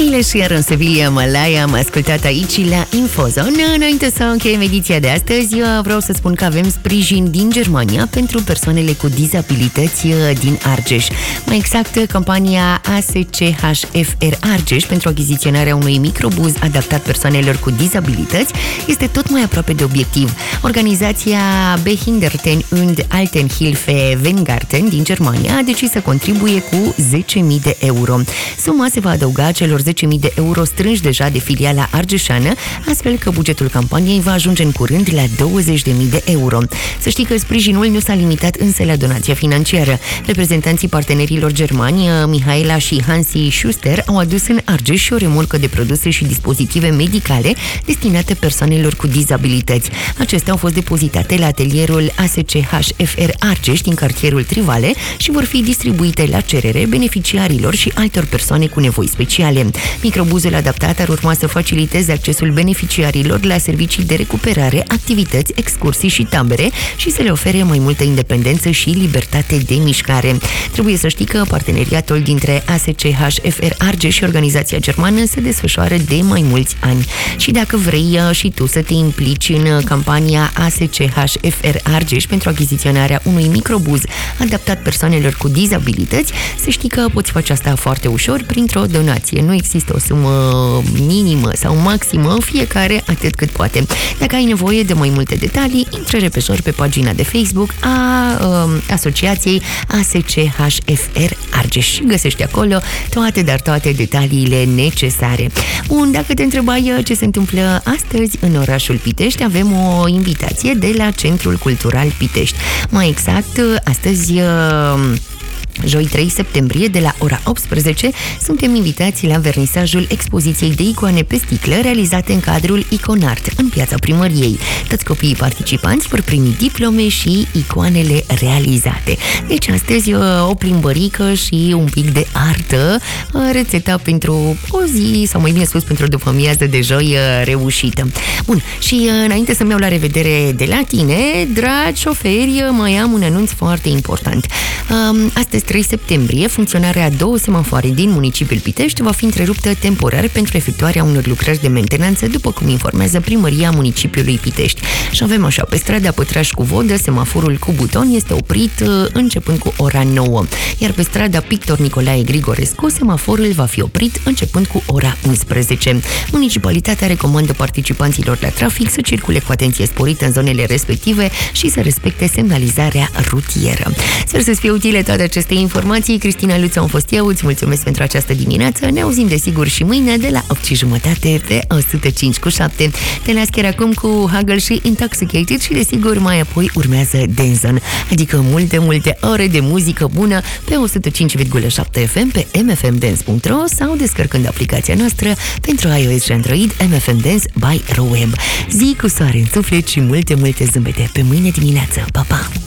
Eilish iar în Sevilla Malaya am ascultat aici la Infozone. Înainte să încheiem ediția de astăzi, vreau să spun că avem sprijin din Germania pentru persoanele cu dizabilități din Argeș. Mai exact, campania ASCHFR Argeș pentru achiziționarea unui microbuz adaptat persoanelor cu dizabilități este tot mai aproape de obiectiv. Organizația Behinderten und Altenhilfe Weingarten din Germania a decis să contribuie cu 10.000 de euro. Suma se va adăuga celor 10.000 de euro strânși deja de filiala argeșeană, astfel că bugetul campaniei va ajunge în curând la 20.000 de euro. Să știi că sprijinul nu s-a limitat însă la donația financiară. Reprezentanții partenerilor germani, Mihaela și Hansi Schuster, au adus în Argeș și o remorcă de produse și dispozitive medicale destinate persoanelor cu dizabilități. Acestea au fost depozitate la atelierul ASCHFR Argeș din cartierul Trivale și vor fi distribuite la cerere beneficiarilor și altor persoane cu nevoi speciale. Microbuzul adaptat ar urma să faciliteze accesul beneficiarilor la servicii de recuperare, activități, excursii și tabere și să le ofere mai multă independență și libertate de mișcare. Trebuie să știi că parteneriatul dintre ASCHFR Argeș și organizația germană se desfășoară de mai mulți ani. Și dacă vrei și tu să te implici în campania ASCHFR Argeș pentru achiziționarea unui microbuz adaptat persoanelor cu dizabilități, să știi că poți face asta foarte ușor printr-o donație. Nu există o sumă minimă sau maximă, fiecare atât cât poate. Dacă ai nevoie de mai multe detalii, intră repejor pe pagina de Facebook a asociației ASCHFR Argeș și găsești acolo toate detaliile necesare. Bun, dacă te întrebai ce se întâmplă astăzi în orașul Pitești, avem o invitație de la Centrul Cultural Pitești. Mai exact, astăzi joi 3 septembrie, de la ora 18, suntem invitați la vernisajul expoziției de icoane pe sticlă realizate în cadrul Iconart, în Piața Primăriei. Toți copiii participanți vor primi diplome și icoanele realizate. Deci astăzi o plimbărică și un pic de artă, rețeta pentru o zi, sau mai bine spus pentru o după-amiază de joi reușită. Bun, și înainte să-mi iau la revedere de la tine, dragi șoferi, mai am un anunț foarte important. Astăzi 3 septembrie, funcționarea a 2 semafoare din municipiul Pitești va fi întreruptă temporar pentru efectuarea unor lucrări de mentenanță, după cum informează primăria municipiului Pitești. Și avem așa, pe strada Pătraș cu Vodă, semaforul cu buton este oprit începând cu ora 9, iar pe strada Pictor Nicolae Grigorescu, semaforul va fi oprit începând cu ora 11. Municipalitatea recomandă participanților la trafic să circule cu atenție sporită în zonele respective și să respecte semnalizarea rutieră. Sper să-ți fie utile toate aceste informații. Cristina Luțu am fost eu, îți mulțumesc pentru această dimineață. Ne auzim desigur și mâine de la 8:30 pe 105.7. Te las chiar acum cu Hagel și Intoxicated și desigur mai apoi urmează Denzon, adică multe ore de muzică bună pe 105,7 FM pe mfmdance.ro sau descărcând aplicația noastră pentru iOS și Android, MFM Dance by RoWeb. Zi cu soare în suflet și multe zâmbete. Pe mâine dimineață. Pa, pa!